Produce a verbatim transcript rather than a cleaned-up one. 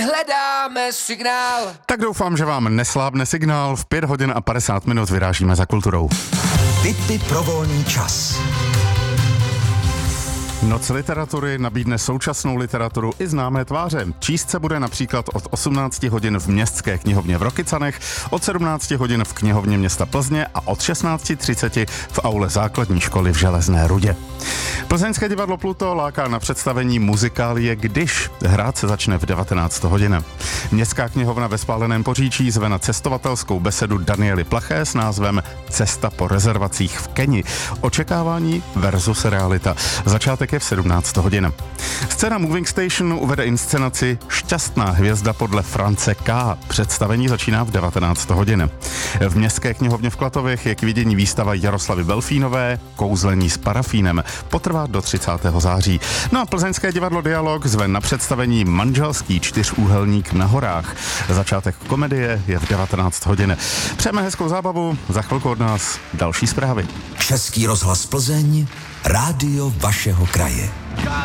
Hledáme signál. Tak doufám, že vám neslábne signál. V pět hodin a padesát minut vyrážíme za kulturou. Tipy pro volný čas. Noc literatury nabídne současnou literaturu i známé tváře. Číst se bude například od osmnácti hodin v Městské knihovně v Rokycanech, od sedmnácti hodin v knihovně města Plzně a od šestnáct třicet v aule základní školy v Železné Rudě. Plzeňské divadlo Pluto láká na představení muzikálie Když. Hrát se začne v devatenáct hodin. Městská knihovna ve Spáleném Poříčí zve na cestovatelskou besedu Daniely Plaché s názvem Cesta po rezervacích v Keni. Očekávání versus realita. Začátek je v sedmnáct hodin. Scéna Moving Station uvede inscenaci Šťastná hvězda podle France K. Představení začíná v devatenáct hodin. V Městské knihovně v Klatovech je k vidění výstava Jaroslavy Belfínové Kouzlení s parafínem. Potrvá do třicátého září. No a plzeňské divadlo Dialog zve na představení Manželský čtyřúhelník na horách. Začátek komedie je v devatenáct hodin. Přejeme hezkou zábavu, za chvilku od nás další zprávy. Český rozhlas Plzeň, rádio vašeho kraje.